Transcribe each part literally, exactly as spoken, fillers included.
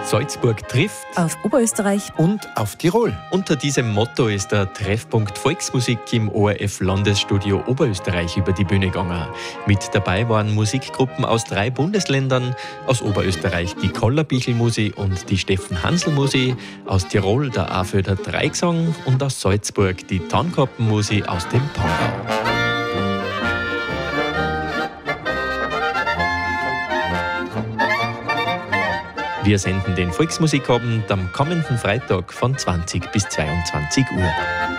Salzburg trifft auf Oberösterreich und auf Tirol. Unter diesem Motto ist der Treffpunkt Volksmusik im O R F-Landesstudio Oberösterreich über die Bühne gegangen. Mit dabei waren Musikgruppen aus drei Bundesländern, aus Oberösterreich die Kollerbichl-Musi und die Steffen-Hansl-Musi, aus Tirol der Aföder Dreigesang und aus Salzburg die Tankappen-Musi aus dem Pongau. Wir senden den Volksmusikabend am kommenden Freitag von zwanzig bis zweiundzwanzig Uhr.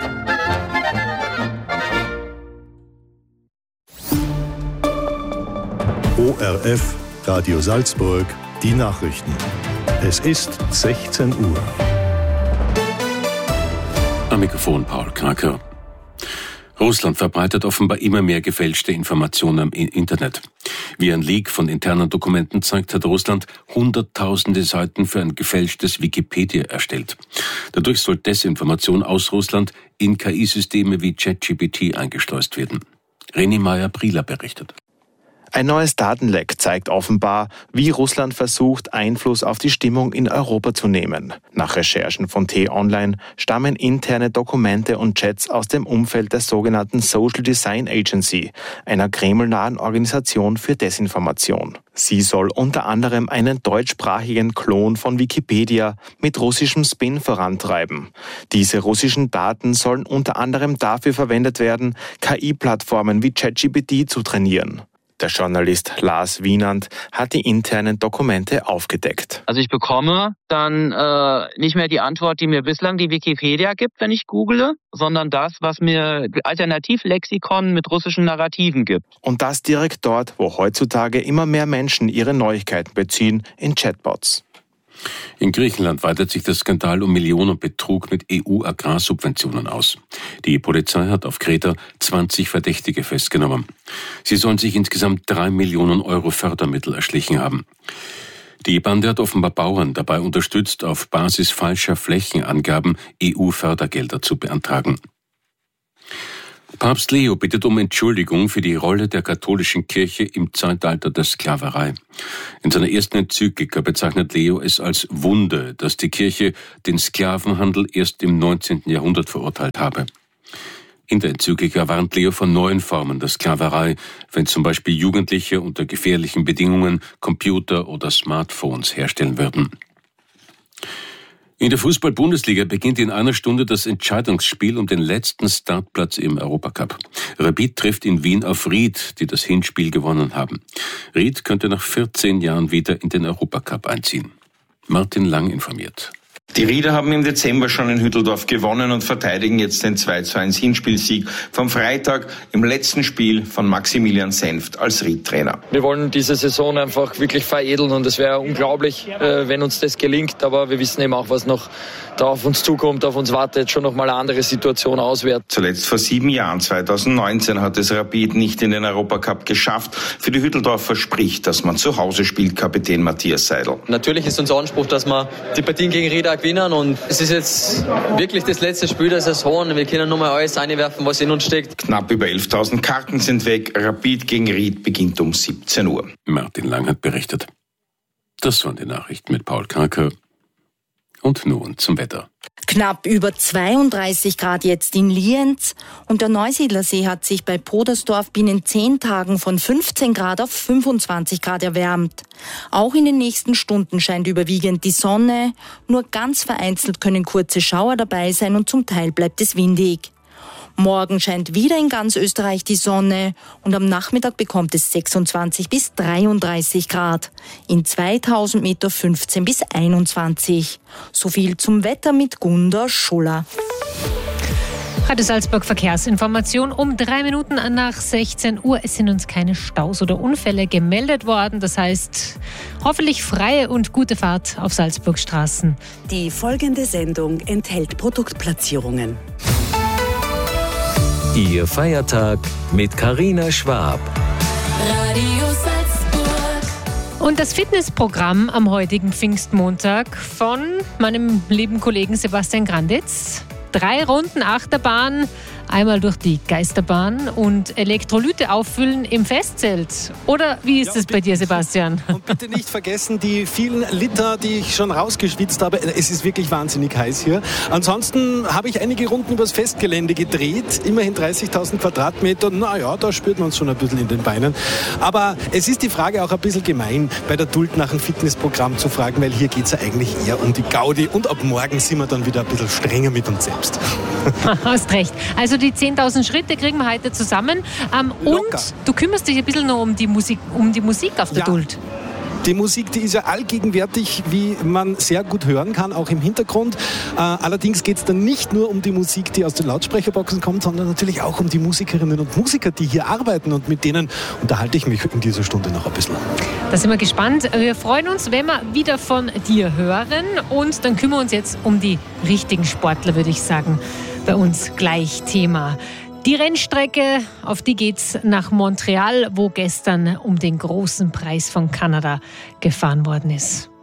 O R F, Radio Salzburg, die Nachrichten. Es ist sechzehn Uhr. Am Mikrofon Paul Kraker. Russland verbreitet offenbar immer mehr gefälschte Informationen im Internet. Wie ein Leak von internen Dokumenten zeigt, hat Russland hunderttausende Seiten für ein gefälschtes Wikipedia erstellt. Dadurch soll Desinformation aus Russland in K I-Systeme wie ChatGPT eingeschleust werden. René Meyer-Prieler berichtet. Ein neues Datenleck zeigt offenbar, wie Russland versucht, Einfluss auf die Stimmung in Europa zu nehmen. Nach Recherchen von T-Online stammen interne Dokumente und Chats aus dem Umfeld der sogenannten Social Design Agency, einer kremlnahen Organisation für Desinformation. Sie soll unter anderem einen deutschsprachigen Klon von Wikipedia mit russischem Spin vorantreiben. Diese russischen Daten sollen unter anderem dafür verwendet werden, K I-Plattformen wie ChatGPT zu trainieren. Der Journalist Lars Wienand hat die internen Dokumente aufgedeckt. Also ich bekomme dann äh, nicht mehr die Antwort, die mir bislang die Wikipedia gibt, wenn ich google, sondern das, was mir Alternativlexikon mit russischen Narrativen gibt. Und das direkt dort, wo heutzutage immer mehr Menschen ihre Neuigkeiten beziehen, in Chatbots. In Griechenland weitet sich der Skandal um Millionenbetrug mit E U-Agrarsubventionen aus. Die Polizei hat auf Kreta zwanzig Verdächtige festgenommen. Sie sollen sich insgesamt drei Millionen Euro Fördermittel erschlichen haben. Die Bande hat offenbar Bauern dabei unterstützt, auf Basis falscher Flächenangaben E U-Fördergelder zu beantragen. Papst Leo bittet um Entschuldigung für die Rolle der katholischen Kirche im Zeitalter der Sklaverei. In seiner ersten Enzyklika bezeichnet Leo es als Wunde, dass die Kirche den Sklavenhandel erst im neunzehnten Jahrhundert verurteilt habe. In der Enzyklika warnt Leo vor neuen Formen der Sklaverei, wenn zum Beispiel Jugendliche unter gefährlichen Bedingungen Computer oder Smartphones herstellen würden. In der Fußball-Bundesliga beginnt in einer Stunde das Entscheidungsspiel um den letzten Startplatz im Europacup. Rapid trifft in Wien auf Ried, die das Hinspiel gewonnen haben. Ried könnte nach vierzehn Jahren wieder in den Europacup einziehen. Martin Lang informiert. Die Rieder haben im Dezember schon in Hütteldorf gewonnen und verteidigen jetzt den zwei zu eins Hinspielsieg vom Freitag im letzten Spiel von Maximilian Senft als Ried-Trainer. Wir wollen diese Saison einfach wirklich veredeln und es wäre unglaublich, wenn uns das gelingt, aber wir wissen eben auch, was noch da auf uns zukommt, auf uns wartet, schon nochmal eine andere Situation auswärts. Zuletzt vor sieben Jahren, zweitausendneunzehn, hat es Rapid nicht in den Europacup geschafft. Für die Hütteldorfer spricht, dass man zu Hause spielt, Kapitän Matthias Seidel. Natürlich ist unser Anspruch, dass wir die Partien gegen Ried gewinnen und es ist jetzt wirklich das letzte Spiel der Saison. Wir können nochmal alles einwerfen, was in uns steckt. Knapp über elftausend Karten sind weg. Rapid gegen Ried beginnt um siebzehn Uhr. Martin Lang hat berichtet. Das waren die Nachrichten mit Paul Kraker. Und nun zum Wetter. Knapp über zweiunddreißig Grad jetzt in Lienz und der Neusiedlersee hat sich bei Podersdorf binnen zehn Tagen von fünfzehn Grad auf fünfundzwanzig Grad erwärmt. Auch in den nächsten Stunden scheint überwiegend die Sonne, nur ganz vereinzelt können kurze Schauer dabei sein und zum Teil bleibt es windig. Morgen scheint wieder in ganz Österreich die Sonne und am Nachmittag bekommt es sechsundzwanzig bis dreiunddreißig Grad. In zweitausend Meter fünfzehn bis einundzwanzig. So viel zum Wetter mit Gunda Schuller. Radio Salzburg Verkehrsinformation um drei Minuten nach sechzehn Uhr. Es sind uns keine Staus oder Unfälle gemeldet worden. Das heißt, hoffentlich freie und gute Fahrt auf Salzburg Straßen. Die folgende Sendung enthält Produktplatzierungen. Ihr Feiertag mit Carina Schwab. Radio Salzburg. Und das Fitnessprogramm am heutigen Pfingstmontag von meinem lieben Kollegen Sebastian Granditz. Drei Runden Achterbahn einmal durch die Geisterbahn und Elektrolyte auffüllen im Festzelt. Oder wie ist es ja, bei dir, Sebastian? Und bitte nicht vergessen, die vielen Liter, die ich schon rausgeschwitzt habe. Es ist wirklich wahnsinnig heiß hier. Ansonsten habe ich einige Runden übers Festgelände gedreht. Immerhin dreißigtausend Quadratmeter. Naja, da spürt man es schon ein bisschen in den Beinen. Aber es ist die Frage auch ein bisschen gemein, bei der Duld nach einem Fitnessprogramm zu fragen, weil hier geht es ja eigentlich eher um die Gaudi. Und ab morgen sind wir dann wieder ein bisschen strenger mit uns selbst. Hast recht. Also die zehntausend Schritte kriegen wir heute zusammen. Ähm, und du kümmerst dich ein bisschen noch um die Musik, um die Musik auf der ja. Duld. Die Musik, die ist ja allgegenwärtig, wie man sehr gut hören kann, auch im Hintergrund. Äh, allerdings geht es dann nicht nur um die Musik, die aus den Lautsprecherboxen kommt, sondern natürlich auch um die Musikerinnen und Musiker, die hier arbeiten. Und mit denen unterhalte ich mich in dieser Stunde noch ein bisschen. Da sind wir gespannt. Wir freuen uns, wenn wir wieder von dir hören. Und dann kümmern wir uns jetzt um die richtigen Sportler, würde ich sagen. Bei uns gleich Thema. Die Rennstrecke, auf die geht's nach Montreal, wo gestern um den großen Preis von Kanada gefahren worden ist.